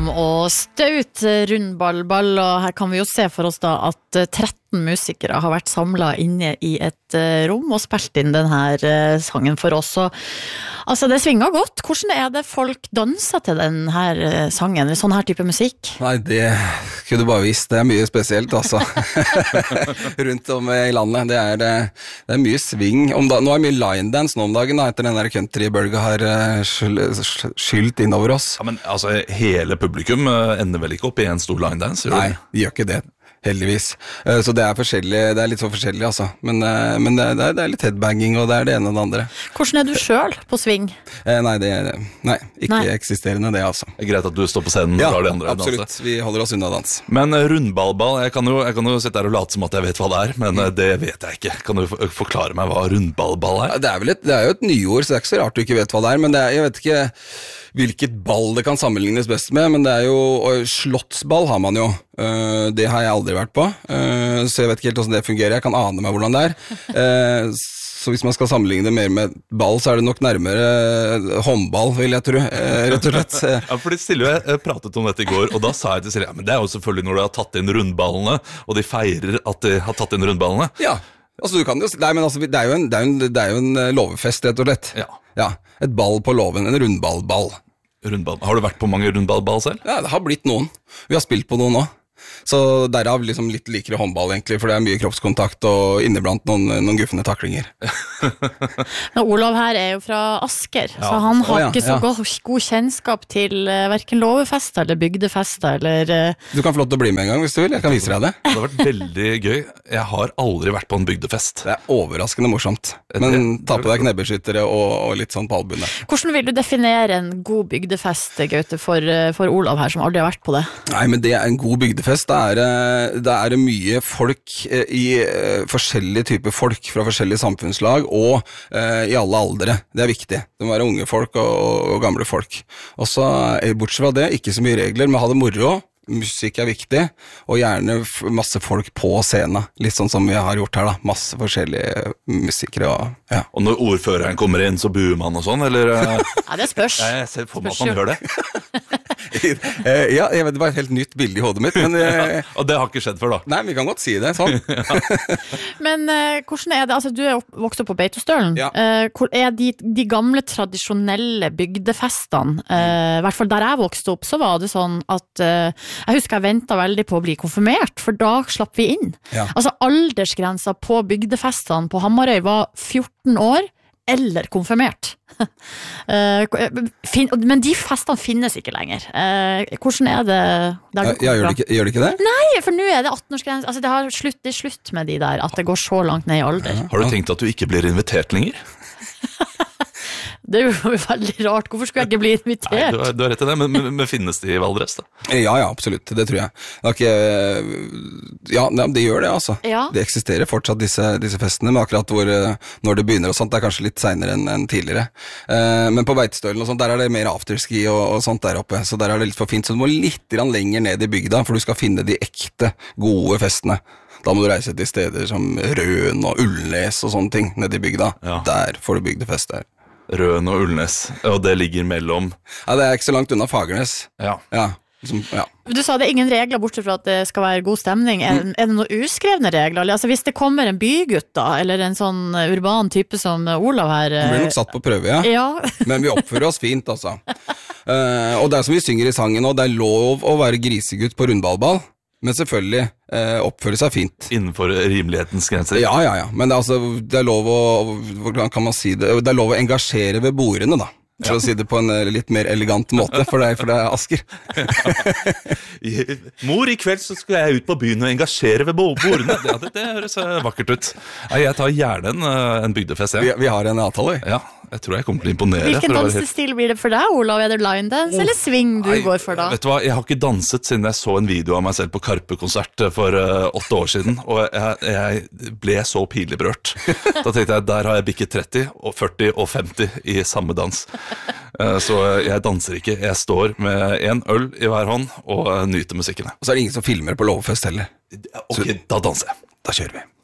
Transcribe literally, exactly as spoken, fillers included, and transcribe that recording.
om å staute rundballball, og her kan vi jo se for oss da at tretten musikere har vært samlet inne i et rom og spilt inn denne sangen for oss. Og, altså, det svinger godt. Hvordan er det folk danser til denne sangen, eller sånn her type musikk? Nei, det kunne du bare visst. Det er mye spesielt, altså. Rundt om i landet. Det er, det, det er mye sving. Om da, nå er det mye line dance nå om dagen, da, etter den der countrybølga har skylt innover oss. Ja, men altså, hele publikum ender vel ikke opp i en stor line dance? Nei, de gjør ikke det. Heldigvis. Så det er forskjellig, det er litt så forskjellig, altså. Men, men det, er, det er litt headbanging, og det er det ene og det andre. Hvordan er du selv på sving? Eh, nei, det er nei, ikke nei. eksisterende det, altså. Det er greit at du står på scenen og ja, drar de andre absolutt. Danse. Vi holder oss unna dans. Men rundballball, jeg kan, jo, jeg kan jo sitte her og late som at jeg vet hva det er, men mm. det vet jeg ikke. Kan du forklare meg hva rundballball er? Ja, det, er vel et, det er jo et nyord, så det er ikke så rart du ikke vet hva det er, men det er, jeg vet ikke hvilket ball det kan sammenlignes best med, men det er jo, slottsball har man jo, uh, det har jeg aldri vært på, uh, så jeg vet ikke helt hvordan det fungerer, jeg kan ane meg hvordan det er, uh, så hvis man skal sammenligne det mer med ball, så er det nok nærmere uh, håndball, vil jeg tro, uh, rett og slett. Ja, fordi Silje og jeg pratet om dette i går, og da sa jeg til Silje, ja, men det er jo selvfølgelig når de har tatt inn rundballene, og de feirer at de har tatt inn rundballene. Ja, altså du kan jo, nei, men altså, det er jo en, det er jo en, det er jo en lovefest, rett og slett. Ja. Ja, et ball på låven, en rundballball. Rundball. Har du vært på mange rundballball selv? Ja, det har blitt noen. Vi har spilt på noen nå. Så derav liksom litt likere håndball egentlig, for det er mye kroppskontakt og inneblant noen, noen guffende taklinger. Men Olav her er jo fra Asker, ja. Så han har oh, ja, ikke så ja. god, god kjennskap til uh, hverken låvefester eller bygdefester eller... Uh... Du kan få lov til å bli med en gang hvis du vil, jeg kan vise deg det. Det har vært veldig gøy. Jeg har aldri vært på en bygdefest. Det er overraskende morsomt, men ta på deg knebbeskyttere og, og litt sånn på albundet. Hvordan vil du definere en god bygdefest, Gaute, for, for Olav her som aldri har vært på det? Nei, men det er en god bygdefest. Da er, det er mye folk i forskjellige typer folk fra forskjellige samfunnslag og uh, i alle aldre. Det er viktig. Det må være unge folk og, og gamle folk. Og så, bortsett fra det, ikke så mye regler, men ha det moro. Musikk er viktig, og gjerne masse folk på scenen, litt sånn som vi har gjort her da, masse forskjellige musikere og, ja. Og når ordføreren kommer inn, så buer man og sånn, eller? Ja, det spørs. Jeg ser for meg at man gjør det. Ja, jeg vet, det var et helt nytt bilde i hodet mitt, men... Og det har ikke skjedd før da? Nei, vi kan godt si det, sånn. Men uh, hvordan er det, altså du er opp, vokst opp på Beitostølen, ja. uh, hvor er de, de gamle tradisjonelle bygdefestene, uh, i hvert fall der jeg vokste opp, så var det sånn at uh, jeg husker jeg ventet veldig på å bli konfirmert, for da slapp vi inn. Ja. Altså aldersgrensa på bygdefestene på Hamarøy var fjorten år, eller konfirmert. Men de festene finnes ikke lenger. Hvordan er det? Ja, gjør, det ikke, gjør det ikke det? Nei, for nå er det atten-årsgrense. Altså det har slutt, det er slutt med de der, at det går så langt ned i alder. Ja. Har du tenkt at du ikke blir invitert lenger? Det er jo veldig rart. Hvorfor skulle jeg ikke bli invitert? Nei, du, har, du har rett i det, men, men, men finnes de i Valdres da? Ja, ja, absolutt. Det tror jeg. Det er ikke, ja, det gjør det, altså. Ja. Det eksisterer fortsatt disse, disse festene, men akkurat hvor, når det begynner og sånt, det er kanskje litt senere enn, enn tidligere. Eh, men på Beitostølen og sånt, der er det mer afterski og, og sånt der oppe, så der er det litt for fint. Så du må litt lenger ned i bygda, for du skal finne de ekte, gode festene. Da må du reise til steder som Røen og Ullnes og sånne ting, ned i bygda. Ja. Der får du bygdefest der. Røen og Ullnes, og det ligger mellom... Ja, det er ikke så langt unna Fagernes. Ja. Ja, liksom, ja. Du sa det er ingen regler bortsett fra at det skal være god stemning. Er, er det noen uskrevne regler? Altså hvis det kommer en bygutt da, eller en sånn urban type som Olav her... Han blir nok satt på prøve, ja. Ja. Men vi oppfører oss fint, altså. Uh, og det er som vi synger i sangen nå, det er lov å være grisegutt på rundballball. Men selvfølgelig eh, oppføre seg fint. Innenfor rimelighetens grenser? Ja, ja, ja. Men det er, altså, det er lov å, hvordan kan man si det? Det er lov å engasjere ved bordene, da. For ja. Å si det på en litt mer elegant måte, for det er, for det er Asker. Mor, i kveld så skal jeg ut på byen og engasjere ved bordene. Det, det, det høres vakkert ut. Jeg tar gjerne en, en bygdefest, ja. Vi, vi har en avtale. Ja, jeg tror jeg kommer til å imponere. Hvilken dansestil helt... blir det for deg, Olav? Er det line dance oh. eller swing du Nei, går for da? Vet du hva, jeg har ikke danset siden jeg så en video av meg selv på Karpe-konsert for uh, åtte år siden, og jeg, jeg ble så pinlig berørt. Da tenkte jeg, der har jeg bikket tretti, og førti og femti i samme dans. Uh, så jeg danser ikke, jeg står med en øl i hver hånd og uh, nyter musikkene. Og så er det ingen som filmer på lovfest heller. Ok, så, da danser jeg. Da kjører vi.